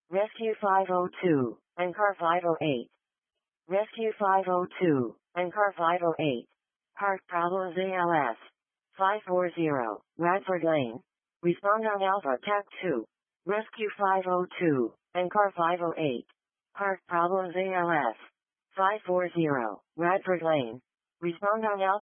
Rescue 502, NCAR 508. Rescue 502, NCAR 508. Heart problems ALS. 540, Radford Lane. Respond on Alpha TAC 2. Rescue 502, NCAR 508. Heart problems ALS. 540, Radford Lane. Respond on Alpha